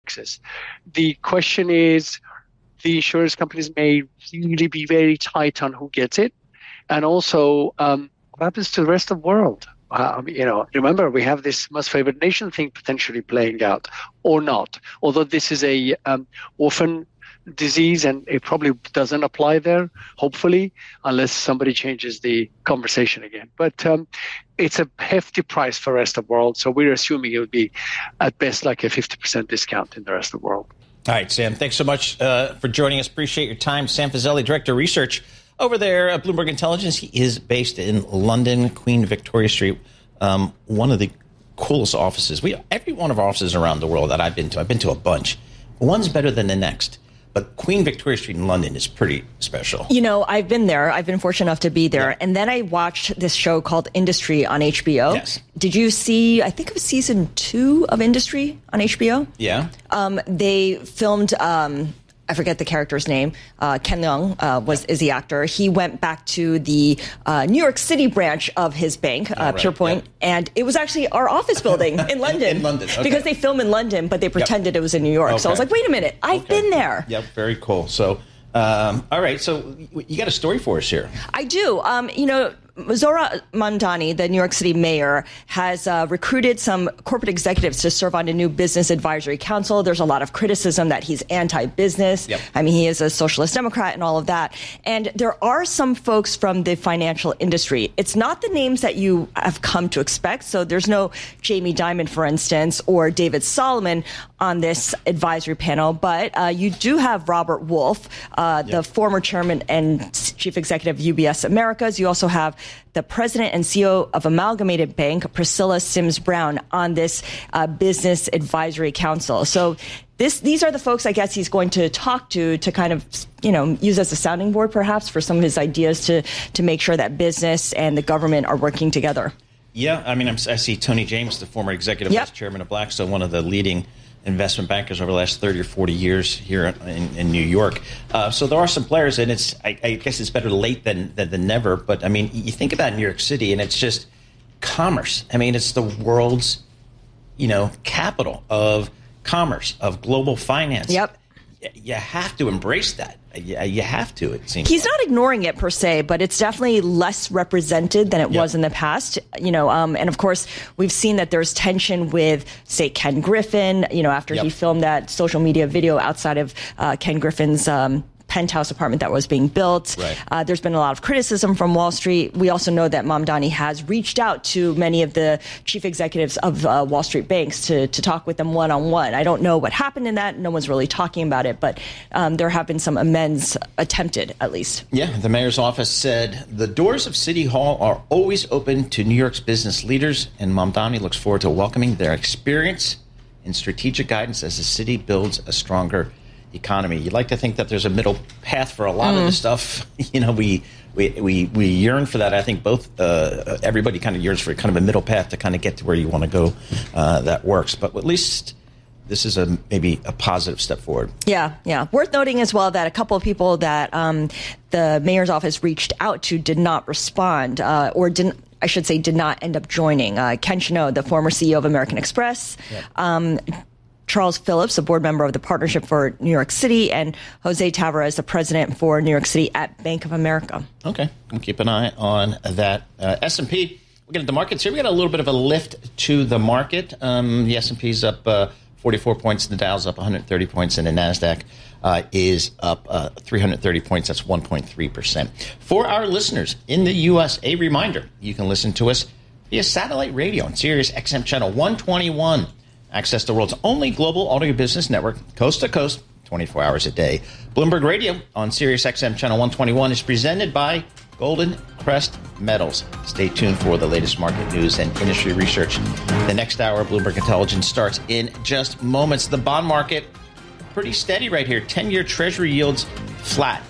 taxes. The question is, the insurance companies may really be very tight on who gets it. And also, what happens to the rest of the world? Remember, we have this most favored nation thing potentially playing out, or not. Although this is a orphan disease and it probably doesn't apply there, hopefully, unless somebody changes the conversation again. But it's a hefty price for the rest of the world. So we're assuming it would be at best like a 50% discount in the rest of the world. All right, Sam, thanks so much for joining us. Appreciate your time. Sam Fazeli, Director of Research over there at Bloomberg Intelligence. He is based in London, Queen Victoria Street, one of the coolest offices. Every one of our offices around the world that I've been to a bunch. One's better than the next. But Queen Victoria Street in London is pretty special. I've been there. I've been fortunate enough to be there. Yeah. And then I watched this show called Industry on HBO. Yes. Did you see, I think it was season 2 of Industry on HBO? Yeah. They filmed, I forget the character's name. Ken Leung is the actor. He went back to the New York City branch of his bank, Pure Point, and it was actually our office building in London. In London, okay. Because they film in London, but they pretended it was in New York. Okay. So I was like, wait a minute, I've been there. Yep, very cool. So, all right, so you got a story for us here. I do. Zohran Mamdani, the New York City mayor, has recruited some corporate executives to serve on a new business advisory council. There's a lot of criticism that he's anti-business. Yep. I mean, he is a socialist Democrat and all of that. And there are some folks from the financial industry. It's not the names that you have come to expect. So there's no Jamie Dimon, for instance, or David Solomon on this advisory panel. But you do have Robert Wolf, the former chairman and chief executive of UBS Americas. You also have the president and CEO of Amalgamated Bank, Priscilla Sims Brown, on this business advisory council. So these are the folks, I guess, he's going to talk to kind of, use as a sounding board, perhaps, for some of his ideas to make sure that business and the government are working together. Yeah, I mean, I see Tony James, the former executive vice chairman of Blackstone, one of the leading investment bankers over the last 30 or 40 years here in New York. So there are some players, and I guess it's better late than never. But, I mean, you think about New York City, and it's just commerce. I mean, it's the world's, capital of commerce, of global finance. Yep. You have to embrace that. You have to, it seems. He's not ignoring it per se, but it's definitely less represented than it was in the past. And of course, we've seen that there's tension with, say, Ken Griffin, after he filmed that social media video outside of Ken Griffin's penthouse apartment that was being built. Right. There's been a lot of criticism from Wall Street. We also know that Mamdani has reached out to many of the chief executives of Wall Street banks to talk with them one-on-one. I don't know what happened in that. No one's really talking about it, but there have been some amends attempted, at least. Yeah, the mayor's office said the doors of City Hall are always open to New York's business leaders, and Mamdani looks forward to welcoming their experience and strategic guidance as the city builds a stronger economy. You'd like to think that there's a middle path for a lot of this stuff. We yearn for that. I think both everybody kind of yearns for kind of a middle path to kind of get to where you want to go. That works, but at least this is maybe a positive step forward. Yeah. Worth noting as well that a couple of people that the mayor's office reached out to did not respond did not end up joining. Ken Chenault, the former CEO of American Express. Yep. Charles Phillips, a board member of the Partnership for New York City, and Jose Tavares, the president for New York City at Bank of America. Okay, we'll keep an eye on that. S&P, we'll get into the markets here. We got a little bit of a lift to the market. The S&P's up 44 points, the Dow's up 130 points, and the NASDAQ is up 330 points. That's 1.3%. For our listeners in the U.S., a reminder, you can listen to us via satellite radio on Sirius XM Channel 121. Access the world's only global audio business network, coast to coast, 24 hours a day. Bloomberg Radio on Sirius XM Channel 121 is presented by Golden Crest Metals. Stay tuned for the latest market news and industry research. The next hour of Bloomberg Intelligence starts in just moments. The bond market, pretty steady right here. 10-year Treasury yields flat,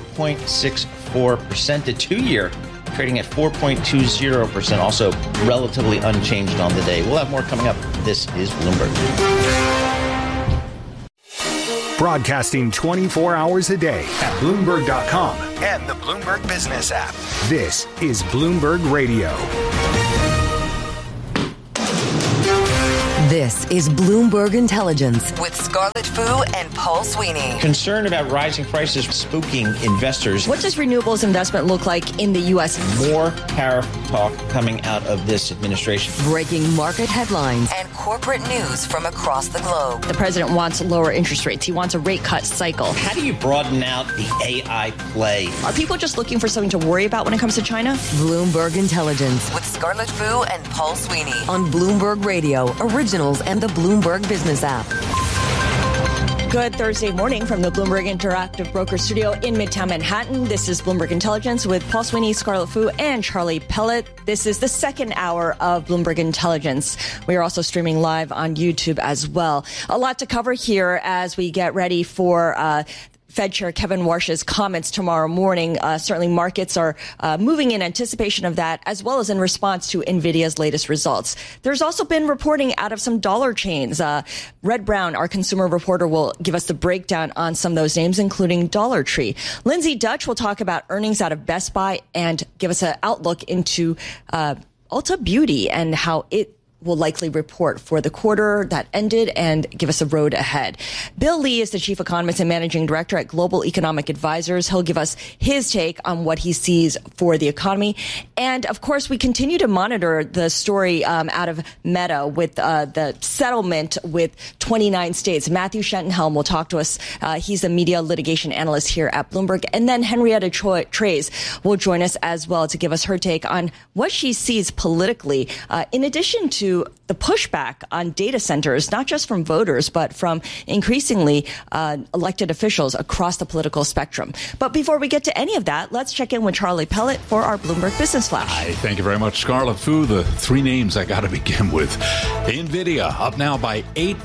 4.64%. The 2-year trading at 4.20%, also relatively unchanged on the day. We'll have more coming up. This is Bloomberg. Broadcasting 24 hours a day at Bloomberg.com and the Bloomberg Business app. This is Bloomberg Radio. This is Bloomberg Intelligence with Scarlett Fu and Paul Sweeney. Concern about rising prices spooking investors. What does renewables investment look like in the U.S.? More tariff talk coming out of this administration. Breaking market headlines and corporate news from across the globe. The president wants lower interest rates. He wants a rate cut cycle. How do you broaden out the AI play? Are people just looking for something to worry about when it comes to China? Bloomberg Intelligence with Scarlett Fu and Paul Sweeney on Bloomberg Radio, Originals, and the Bloomberg Business app. Good Thursday morning from the Bloomberg Interactive Broker Studio in Midtown Manhattan. This is Bloomberg Intelligence with Paul Sweeney, Scarlett Fu, and Charlie Pellet. This is the second hour of Bloomberg Intelligence. We are also streaming live on YouTube as well. A lot to cover here as we get ready for Fed Chair Kevin Warsh's comments tomorrow morning. Certainly markets are moving in anticipation of that, as well as in response to NVIDIA's latest results. There's also been reporting out of some dollar chains. Red Brown, our consumer reporter, will give us the breakdown on some of those names, including Dollar Tree. Lindsay Dutch will talk about earnings out of Best Buy and give us an outlook into Ulta Beauty and how it will likely report for the quarter that ended and give us a road ahead. Bill Lee is the chief economist and managing director at Global Economic Advisors. He'll give us his take on what he sees for the economy. And of course, we continue to monitor the story out of Meta with the settlement with 29 states. Matthew Schentenhelm will talk to us. He's a media litigation analyst here at Bloomberg. And then Henrietta Trays will join us as well to give us her take on what she sees politically, in addition to the pushback on data centers, not just from voters, but from increasingly elected officials across the political spectrum. But before we get to any of that, let's check in with Charlie Pellet for our Bloomberg Business Flash. Hi, thank you very much, Scarlett Fu. The three names I got to begin with. NVIDIA up now by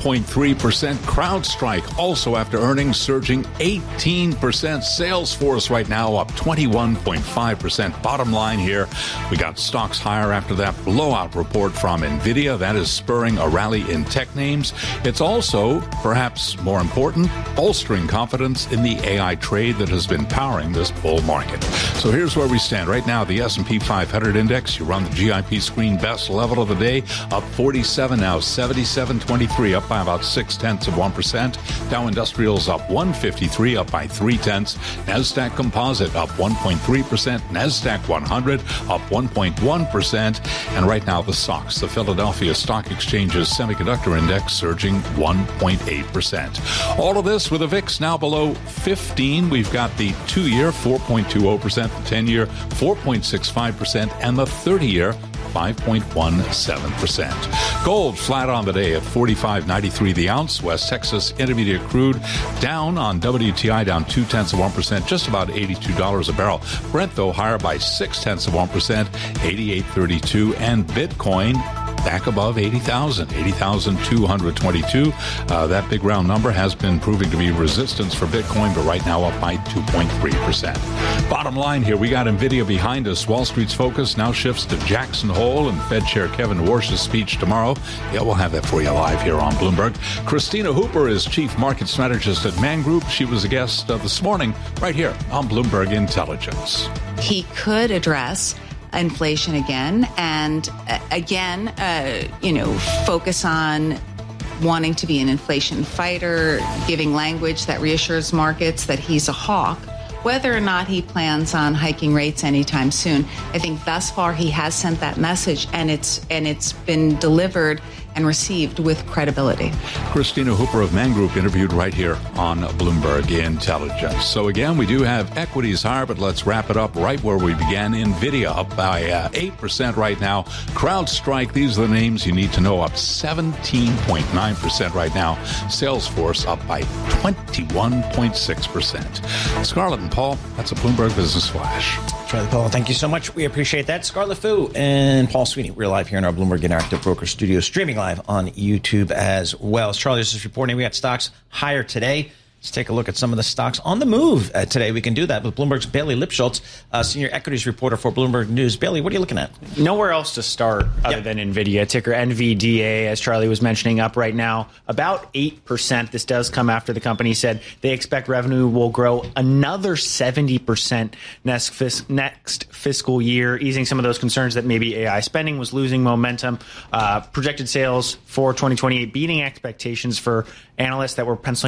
8.3%. CrowdStrike also after earnings surging 18%. Salesforce right now up 21.5%. Bottom line here, we got stocks higher after that blowout report from NVIDIA. That is spurring a rally in tech names. It's also, perhaps more important, bolstering confidence in the AI trade that has been powering this bull market. So here's where we stand. Right now, the S&P 500 index, you run the GIP screen, best level of the day, up 47 now, 77.23, up by about 0.6%. Dow Industrials up 153, up by 0.3. NASDAQ Composite up 1.3%. NASDAQ 100 up 1.1%. And right now, the SOX, the Philadelphia Stock Exchange's semiconductor index, surging 1.8%. All of this with a VIX now below 15. We've got the 2-year 4.20%, the 10-year 4.65%, and the 30-year 5.17%. Gold flat on the day at $45.93 the ounce. West Texas Intermediate crude down on WTI, down 0.2%, just about $82 a barrel. Brent, though, higher by 0.6%, $88.32. And Bitcoin back above 80,000, 80,222. That big round number has been proving to be resistance for Bitcoin, but right now up by 2.3%. Bottom line here, we got NVIDIA behind us. Wall Street's focus now shifts to Jackson Hole and Fed Chair Kevin Warsh's speech tomorrow. Yeah, we'll have that for you live here on Bloomberg. Christina Hooper is Chief Market Strategist at Man Group. She was a guest this morning right here on Bloomberg Intelligence. He could address inflation again, and focus on wanting to be an inflation fighter, giving language that reassures markets that he's a hawk. Whether or not he plans on hiking rates anytime soon, I think thus far he has sent that message, and it's been delivered and received with credibility. Christina Hooper of Man Group interviewed right here on Bloomberg Intelligence. So again, we do have equities higher, but let's wrap it up right where we began. NVIDIA up by 8% right now. CrowdStrike, these are the names you need to know, up 17.9% right now. Salesforce up by 21.6%. Scarlett and Paul, that's a Bloomberg Business Flash. Charlie Paul, thank you so much. We appreciate that. Scarlett Fu and Paul Sweeney. We're live here in our Bloomberg Interactive Broker Studio, streaming live on YouTube as well. As Charlie is reporting, we got stocks higher today. Let's take a look at some of the stocks on the move today. We can do that with Bloomberg's Bailey Lipschultz, senior equities reporter for Bloomberg News. Bailey, what are you looking at? Nowhere else to start other than NVIDIA. Ticker NVDA, as Charlie was mentioning, up right now about 8%. This does come after the company said they expect revenue will grow another 70% next fiscal year, easing some of those concerns that maybe AI spending was losing momentum. Projected sales for 2028 beating expectations for analysts that were penciling